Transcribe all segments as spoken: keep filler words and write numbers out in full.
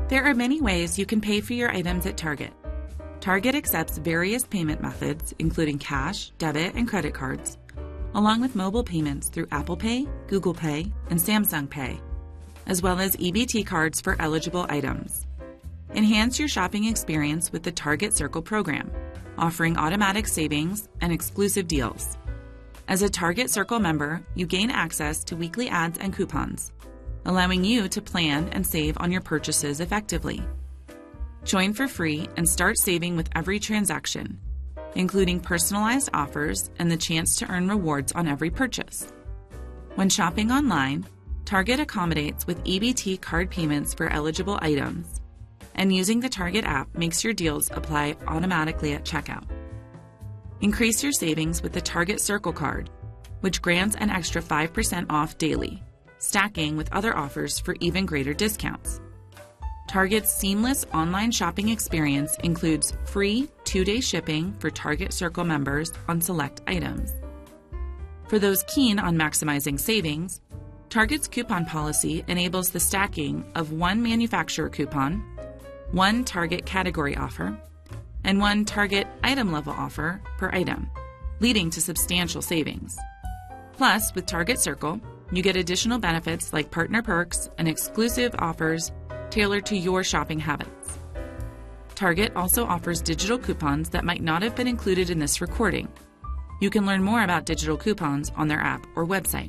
There are many ways you can pay for your items at Target. Target accepts various payment methods, including cash, debit, and credit cards, along with mobile payments through Apple Pay, Google Pay, and Samsung Pay, as well as E B T cards for eligible items. Enhance your shopping experience with the Target Circle program, offering automatic savings and exclusive deals. As a Target Circle member, you gain access to weekly ads and coupons, allowing you to plan and save on your purchases effectively. Join for free and start saving with every transaction, including personalized offers and the chance to earn rewards on every purchase. When shopping online, Target accommodates with E B T card payments for eligible items, and using the Target app makes your deals apply automatically at checkout. Increase your savings with the Target Circle card, which grants an extra five percent off daily, stacking with other offers for even greater discounts. Target's seamless online shopping experience includes free two-day shipping for Target Circle members on select items. For those keen on maximizing savings, Target's coupon policy enables the stacking of one manufacturer coupon, one Target category offer, and one Target item level offer per item, leading to substantial savings. Plus, with Target Circle, you get additional benefits like partner perks and exclusive offers tailored to your shopping habits. Target also offers digital coupons that might not have been included in this recording. You can learn more about digital coupons on their app or website.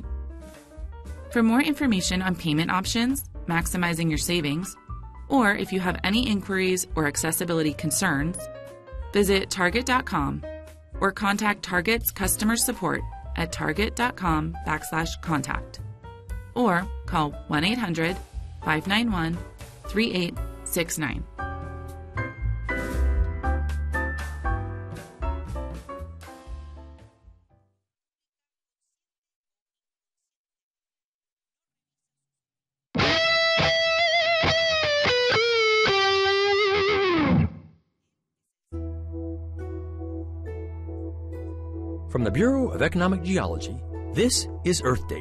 For more information on payment options, maximizing your savings, or if you have any inquiries or accessibility concerns, visit target dot com or contact Target's customer support at target.com backslash contact or call one eight hundred, five nine one, three eight six nine. From the Bureau of Economic Geology, this is Earth Date.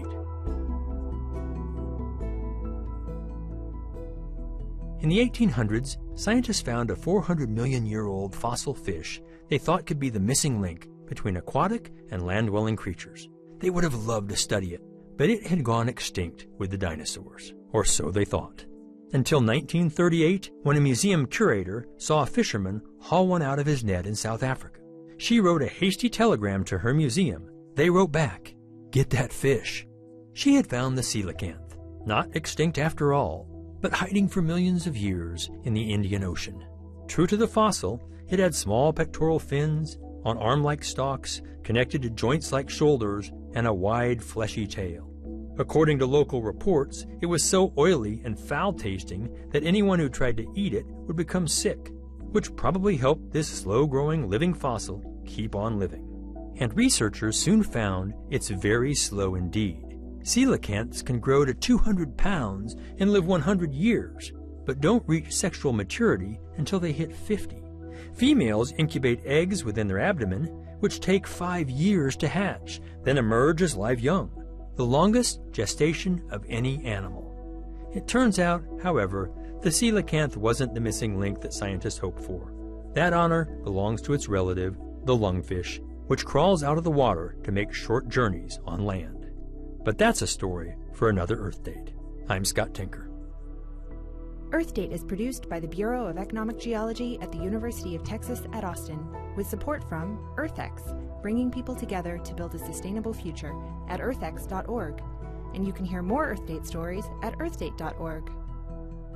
In the eighteen hundreds, scientists found a four hundred million year old fossil fish they thought could be the missing link between aquatic and land-dwelling creatures. They would have loved to study it, but it had gone extinct with the dinosaurs, or so they thought. Until nineteen thirty-eight, when a museum curator saw a fisherman haul one out of his net in South Africa. She wrote a hasty telegram to her museum. They wrote back, "Get that fish." She had found the coelacanth, not extinct after all, but hiding for millions of years in the Indian Ocean. True to the fossil, it had small pectoral fins, on arm-like stalks, connected to joints like shoulders, and a wide, fleshy tail. According to local reports, it was so oily and foul-tasting that anyone who tried to eat it would become sick, which probably helped this slow-growing living fossil keep on living. And researchers soon found it's very slow indeed. Coelacanths can grow to two hundred pounds and live one hundred years, but don't reach sexual maturity until they hit fifty. Females incubate eggs within their abdomen, which take five years to hatch, then emerge as live young, the longest gestation of any animal. It turns out, however, the coelacanth wasn't the missing link that scientists hoped for. That honor belongs to its relative, the lungfish, which crawls out of the water to make short journeys on land. But that's a story for another Earth Date. I'm Scott Tinker. Earth Date is produced by the Bureau of Economic Geology at the University of Texas at Austin, with support from EarthX, bringing people together to build a sustainable future at earth x dot org. And you can hear more Earth Date stories at earth date dot org.